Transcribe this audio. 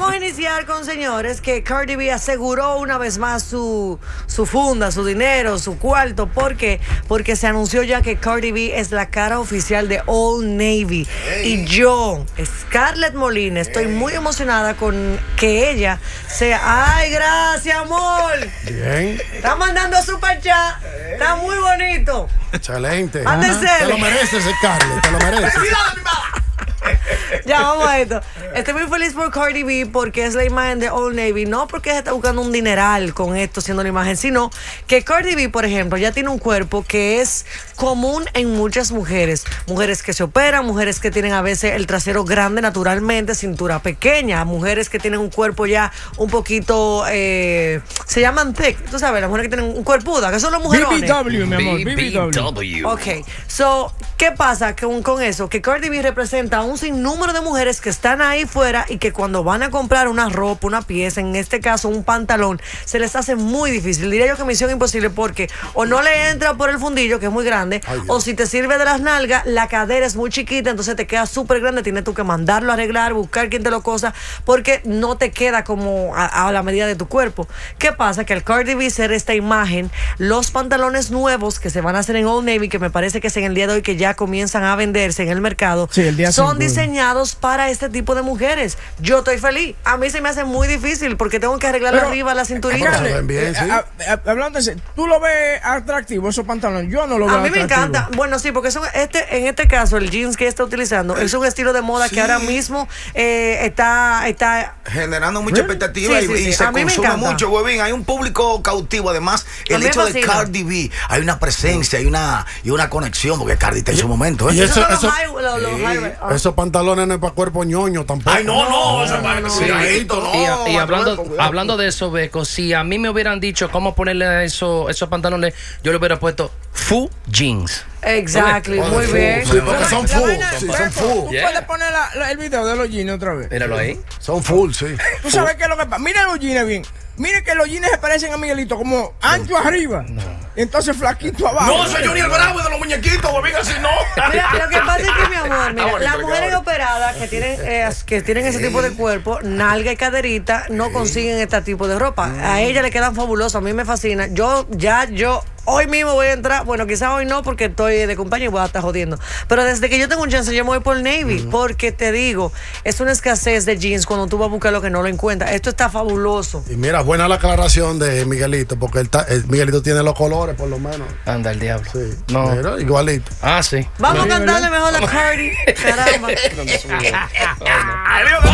Vamos a iniciar con, señores, que Cardi B aseguró una vez más su funda, su dinero, su cuarto. ¿Por qué? Porque se anunció ya que Cardi B es la cara oficial de Old Navy. Y yo, Scarlett Molina, estoy muy emocionada con que ella sea... ¡Ay, gracias, amor! Bien. Está mandando super chat. Está muy bonito. Excelente. Te lo mereces, Scarlett, te lo mereces. Ya, vamos a esto. Estoy muy feliz por Cardi B porque es la imagen de Old Navy. No porque ella está buscando un dineral con esto siendo la imagen, sino que Cardi B, por ejemplo, ya tiene un cuerpo que es común en muchas mujeres. Mujeres que se operan, mujeres que tienen a veces el trasero grande naturalmente, cintura pequeña, mujeres que tienen un cuerpo ya un poquito, se llaman thick, tú sabes, las mujeres que tienen un cuerpuda, que son las mujeres. BBW, mi amor, BBW. Ok, so, ¿qué pasa con eso? Que Cardi B representa un sinnúmero de mujeres que están ahí fuera y que cuando van a comprar una ropa, una pieza, en este caso un pantalón, se les hace muy difícil. Diría yo que misión imposible porque o no le entra por el fundillo, que es muy grande, o si te sirve de las nalgas, la cadera es muy chiquita, entonces te queda súper grande, tienes tú que mandarlo a arreglar, buscar quien te lo cosa, porque no te queda como a la medida de tu cuerpo. ¿Qué pasa? Que al Cardi B ser esta imagen, los pantalones nuevos que se van a hacer en Old Navy, que me parece que es en el día de hoy que ya comienzan a venderse en el mercado, sí, el día son diseñados para este tipo de mujeres. Yo estoy feliz. A mí se me hace muy difícil porque tengo que arreglar arriba la cinturita. Hablando de eso, ¿tú lo ves atractivo esos pantalones? Yo no lo veo atractivo. A mí me encanta. Bueno, sí, porque en este caso el jeans que está utilizando es un estilo de moda que ahora mismo está generando mucha expectativa y se consume mucho, huevín. Hay un público cautivo. Además, el hecho de Cardi B, hay una presencia, hay una conexión, porque Cardi está en su momento. Y esos pantalones no es para cuerpo ñoño tampoco. Ay, no, y hablando de eso, Beco, si a mí me hubieran dicho cómo ponerle esos pantalones, yo le hubiera puesto full jeans. Exactly, muy bien. Sí, porque son full. Son full. ¿Puedes poner el video de los jeans otra vez? Míralo ahí. Son full, sí. ¿Tú sabes qué es lo que pasa? Mira los jeans bien. Mire que los jeans se parecen a Miguelito, como ancho arriba, entonces flaquito abajo. No, soy Johnny el Bravo de los muñequitos, huevín, así no. Mira, lo que pasa es que, mi amor, mira, las mujeres operadas que tienen ese tipo de cuerpo, nalga y caderita, no consiguen este tipo de ropa. A ella le quedan fabulosas, a mí me fascina. Yo hoy mismo voy a entrar, bueno, quizás hoy no porque estoy de compañía y voy a estar jodiendo, pero desde que yo tengo un chance yo me voy por Navy, porque te digo, es una escasez de jeans cuando tú vas a buscar lo que no lo encuentras. Esto está fabuloso. Y mira, buena la aclaración de Miguelito, porque Miguelito tiene los colores por lo menos. Anda el diablo. Sí. No. Mira, igualito. Ah, sí. Vamos a cantarle mejor a Cardi. Caramba.